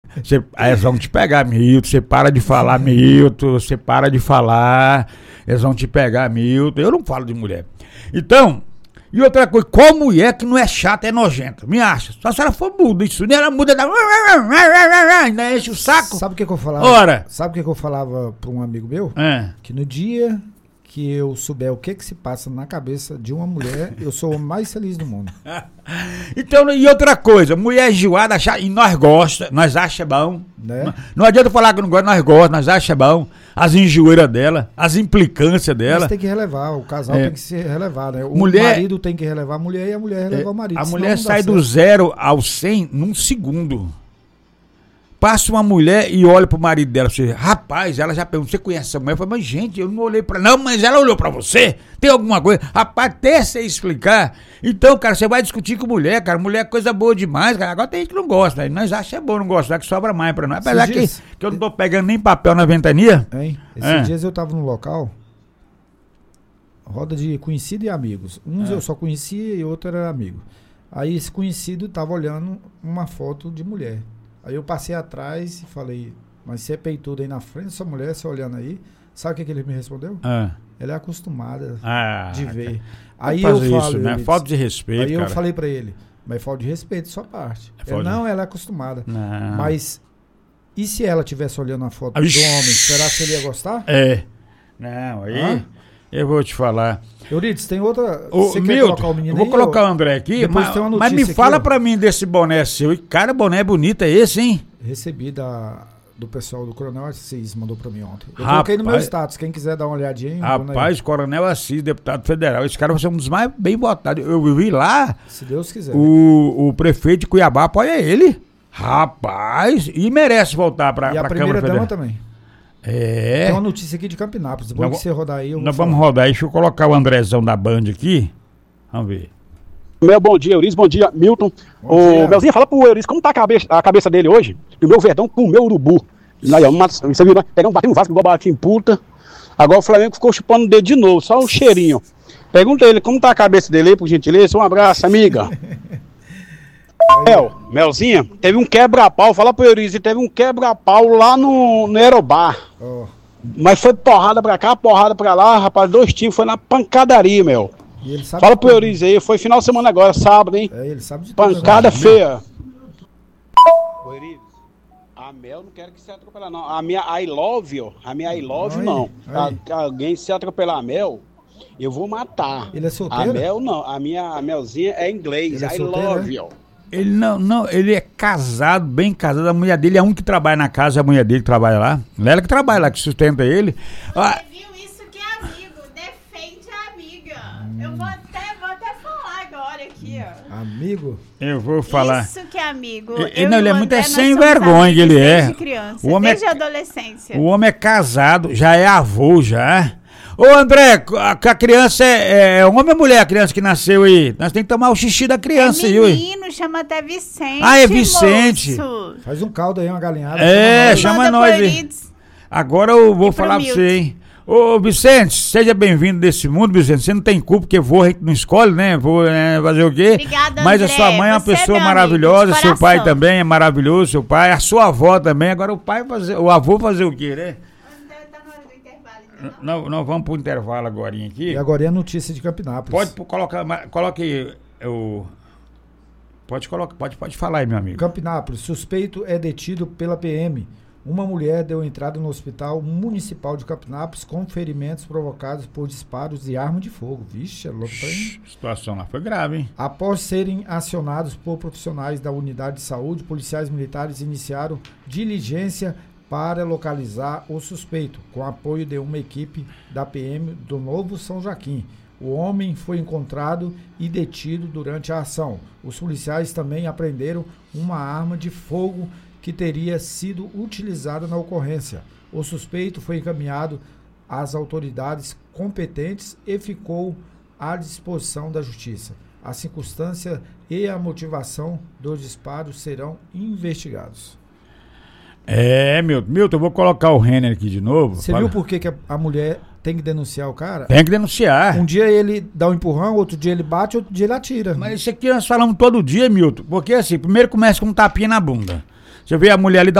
Aí eles vão te pegar, Milton. Você para de falar, Milton. Você para de falar. Eles vão te pegar, Milton. Eu não falo de mulher. Então, e outra coisa, qual mulher que não é chata, é nojenta? Me acha. Só se ela for muda, isso nem ela muda, ainda enche o saco. Sabe o que eu falava? Ora. Sabe o que eu falava pra um amigo meu? Que no dia que eu souber o que se passa na cabeça de uma mulher, eu sou o mais feliz do mundo. Então, e outra coisa, mulher enjoada, e nós gostamos, nós achamos bom. Né? Não adianta falar que não gosta, nós gostamos, nós achamos bom. As enjoeiras dela, as implicâncias dela. Mas tem que relevar, o casal tem que se relevar, né? O mulher, marido tem que relevar a mulher e a mulher relevar o marido. A mulher sai do 0 ao 100 num segundo. Passa uma mulher e olha pro marido dela, você, rapaz, ela já perguntou, você conhece essa mulher? Eu falei, mas gente, eu não olhei pra ela. Não, mas ela olhou pra você? Tem alguma coisa? Rapaz, até você explicar. Então, cara, você vai discutir com mulher, cara. Mulher é coisa boa demais, cara. Agora tem gente que não gosta, né? Nós achamos bom não gostar, que sobra mais pra nós. Apesar que eu não tô pegando nem papel na ventania. Esses dias eu tava num local, roda de conhecido e amigos. Uns eu só conhecia e outro era amigo. Aí esse conhecido tava olhando uma foto de mulher. Aí eu passei atrás e falei, mas você é peitudo aí na frente dessa mulher, você olhando aí. Sabe o que ele me respondeu? Ela é acostumada de ver. Aí eu falo, isso, né? Falta de respeito, aí cara. Eu falei pra ele, mas falta de respeito da sua parte. Não, ela é acostumada. Não. Mas e se ela estivesse olhando a foto do homem, será que ele ia gostar? Não, aí eu vou te falar. Euridice, tem outra... Você quer colocar o menino aí? Eu vou colocar o André aqui, mas me fala aqui, pra mim desse boné seu. Cara, boné bonito é esse, hein? Recebi do pessoal do Coronel Assis, mandou pra mim ontem. Eu coloquei no meu status, quem quiser dar uma olhadinha. Rapaz, Coronel Assis, deputado federal, esse cara vai ser um dos mais bem votados. Eu vi lá. Se Deus quiser. O prefeito de Cuiabá apoia ele. Rapaz, e merece voltar pra Câmara Federal. E a primeira dama também. Tem uma notícia aqui de Campinápolis. Depois que você rodar aí, nós vamos rodar aí. Deixa eu colocar o Andrezão da Band aqui. Vamos ver. Bom dia, Euridice. Bom dia, Milton. Ô, Melzinha, fala pro Euridice como tá a cabeça dele hoje. E o meu Verdão comeu urubu. Você viu, né? Pegamos, batemos no Vasco, igual bati em puta. Agora o Flamengo ficou chupando o dedo de novo, só o cheirinho. Pergunta ele como tá a cabeça dele aí, por gentileza. Um abraço, amiga. Melzinha, teve um quebra-pau, fala pro Euridice, teve um quebra-pau lá no Aerobar. Mas foi porrada pra cá, porrada pra lá, rapaz, 2 tiros, foi na pancadaria, Mel. Fala pro Euridice aí, foi final de semana agora, sábado, hein? Ele sabe de pancada tudo, feia. Ô, Euridice, a Mel não quero que se atropelar, não. A minha I love you, não. Alguém se atropelar a Mel, eu vou matar. Ele é solteiro? A Mel não, a Melzinha é inglês, I love you. Ele não, ele é casado, bem casado. A mulher dele é um que trabalha na casa, a mulher dele que trabalha lá. Ela que trabalha lá, que sustenta ele. Você viu isso que é amigo, defende a amiga. Eu vou até falar agora aqui, ó. Amigo? Eu vou falar. Isso que é amigo. Ele é muito sem vergonha que ele é. Desde criança, desde a adolescência. O homem é casado, já é avô, já. Ô André, a criança é homem ou mulher, a criança que nasceu aí? Nós temos que tomar o xixi da criança aí, ué. Menino, chama até Vicente. É Vicente. Moço. Faz um caldo aí, uma galinhada. Chama nós aí. Agora eu vou falar pra você, hein. Ô Vicente, seja bem-vindo desse mundo, Vicente. Você não tem culpa, porque a gente não escolhe, né? Fazer o quê? Obrigada, mas André, a sua mãe é uma pessoa maravilhosa, seu pai também é maravilhoso, seu pai, a sua avó também. Agora o avô fazer o quê, né? Nós vamos pro intervalo agora aqui. E agora é a notícia de Campinápolis. Coloque o... Pode falar aí, meu amigo. Campinápolis, suspeito é detido pela PM. Uma mulher deu entrada no hospital municipal de Campinápolis com ferimentos provocados por disparos de arma de fogo. Vixe, é louco. A situação lá foi grave, hein? Após serem acionados por profissionais da unidade de saúde, policiais militares iniciaram diligência para localizar o suspeito, com apoio de uma equipe da PM do Novo São Joaquim. O homem foi encontrado e detido durante a ação. Os policiais também apreenderam uma arma de fogo que teria sido utilizada na ocorrência. O suspeito foi encaminhado às autoridades competentes e ficou à disposição da justiça. A circunstância e a motivação dos disparos serão investigados. Milton, eu vou colocar o Renner aqui de novo. Você viu por que a mulher tem que denunciar o cara? Tem que denunciar. Um dia ele dá um empurrão, outro dia ele bate, outro dia ele atira. Mas isso aqui nós falamos todo dia, Milton. Porque assim, primeiro começa com um tapinha na bunda. Você vê a mulher ali, dá